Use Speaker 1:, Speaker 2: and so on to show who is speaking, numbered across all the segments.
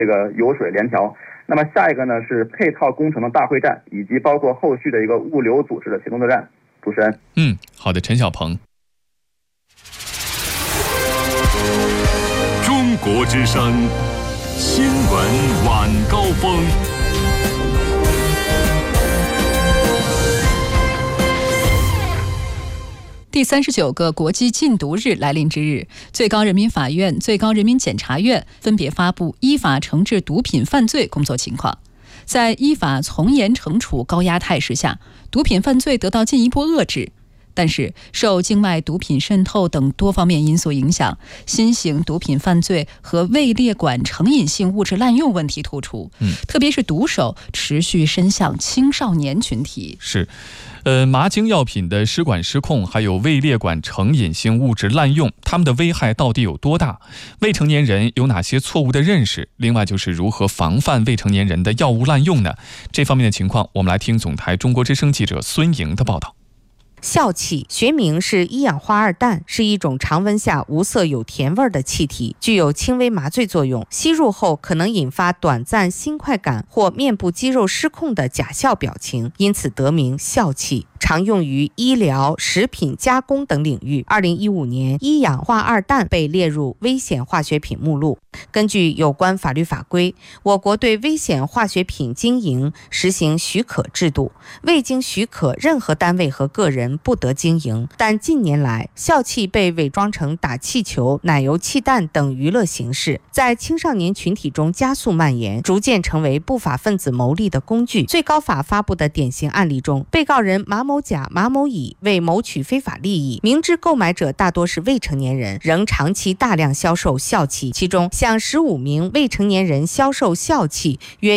Speaker 1: 这个油水联调。那么下一个呢是配套工程的大会战，以及包括后续的一个物流组织的协同作战。主持人，
Speaker 2: 好的，陈小鹏。
Speaker 3: 中国之声新闻晚高峰。
Speaker 4: 第39个国际禁毒日来临之日，最高人民法院、最高人民检察院分别发布依法惩治毒品犯罪工作情况。在依法从严惩处高压态势下，毒品犯罪得到进一步遏制。但是，受境外毒品渗透等多方面因素影响，新型毒品犯罪和未列管成瘾性物质滥用问题突出。特别是毒手持续伸向青少年群体。
Speaker 2: 是。麻精药品的失管失控，还有未列管成瘾性物质滥用，它们的危害到底有多大？未成年人有哪些错误的认识？另外就是如何防范未成年人的药物滥用呢？这方面的情况，我们来听总台中国之声记者孙莹的报道。
Speaker 5: 笑气学名是一氧化二氮，是一种常温下无色有甜味的气体，具有轻微麻醉作用，吸入后可能引发短暂心快感或面部肌肉失控的假笑表情，因此得名笑气。常用于医疗、食品加工等领域。2015年，一氧化二氮被列入危险化学品目录。根据有关法律法规，我国对危险化学品经营实行许可制度，未经许可，任何单位和个人不得经营。但近年来，笑气被伪装成打气球、奶油气弹等娱乐形式，在青少年群体中加速蔓延，逐渐成为不法分子牟利的工具。最高法发布的典型案例中，被告人马某甲、马某乙为谋取非法利益，明知购买者大多是未成年人，仍长期大量销售笑气，其中向15名未成年人销售笑气约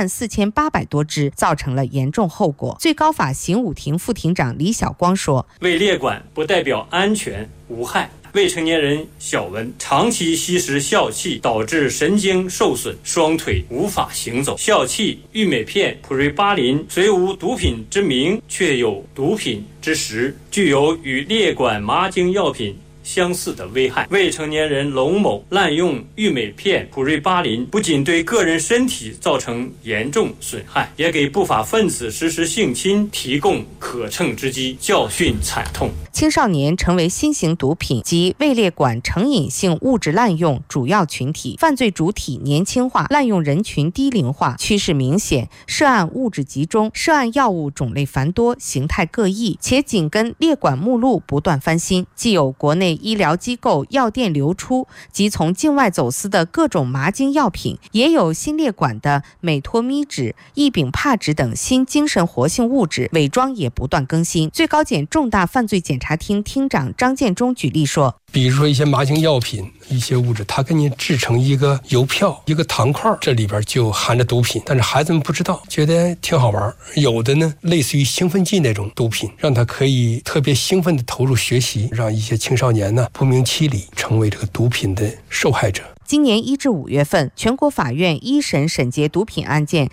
Speaker 5: 14800多支，造成了严重后果。最高法刑五庭副庭长李晓光说：
Speaker 6: 未列管不代表安全无害。未成年人小文长期吸食笑气，导致神经受损，双腿无法行走。笑气、郁美片、普瑞巴林虽无毒品之名，却有毒品之实，具有与列管麻精药品相似的危害。未成年人龙某滥用郁美片、普瑞巴林，不仅对个人身体造成严重损害，也给不法分子实施性侵提供可乘之机，教训惨痛。
Speaker 5: 青少年成为新型毒品及未列管成瘾性物质滥用主要群体，犯罪主体年轻化，滥用人群低龄化，趋势明显，涉案物质集中，涉案药物种类繁多，形态各异，且紧跟列管目录不断翻新，既有国内医疗机构药店流出及从境外走私的各种麻精药品，也有新列管的美托咪酯、异丙帕酯等新精神活性物质，伪装也不断更新。最高检重大犯罪检察厅厅长张建忠举例说，
Speaker 7: 比如说一些麻精药品，一些物质它给你制成一个邮票、一个糖块，这里边就含着毒品，但是孩子们不知道，觉得挺好玩。有的呢类似于兴奋剂那种毒品，让他可以特别兴奋地投入学习，让一些青少年呢不明其里成为这个毒品的受害者。
Speaker 5: 今年1至5月份，全国法院一审审结毒品案件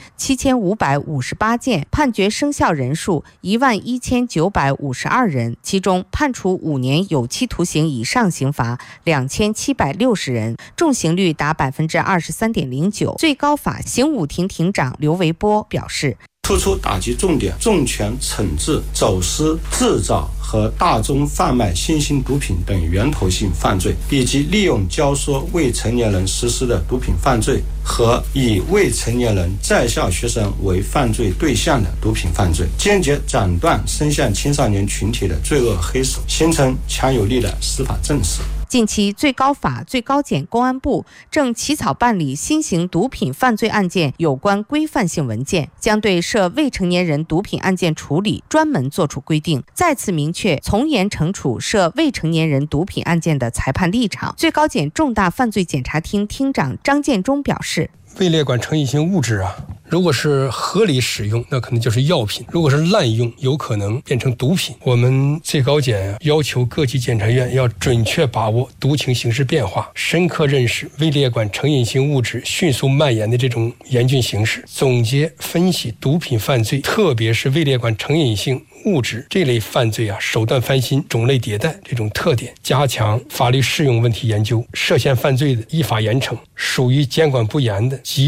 Speaker 5: 7558件，判决生效人数11952人，其中判处5年有期徒刑以上刑罚2760人，重刑率达23.09%。最高法刑五庭庭长刘维波表示，
Speaker 8: 突出打击重点，重拳惩治走私、制造和大宗贩卖新型毒品等源头性犯罪，以及利用教唆未成年人实施的毒品犯罪和以未成年人在校学生为犯罪对象的毒品犯罪，坚决斩断伸向青少年群体的罪恶黑手，形成强有力的司法正势。
Speaker 5: 近期，最高法、最高检、公安部正起草办理新型毒品犯罪案件有关规范性文件，将对涉未成年人毒品案件处理专门作出规定，再次明确从严惩处涉未成年人毒品案件的裁判立场。最高检重大犯罪检察厅厅长张建忠表示，
Speaker 7: 未列管成瘾性物质如果是合理使用，那可能就是药品；如果是滥用，有可能变成毒品。我们最高检要求各级检察院要准确把握毒情形势变化，深刻认识未列管成瘾性物质迅速蔓延的这种严峻形势，总结分析毒品犯罪，特别是未列管成瘾性物质这类犯罪手段翻新、种类迭代这种特点，加强法律适用问题研究，涉嫌犯罪的依法严惩，属于监管不严的及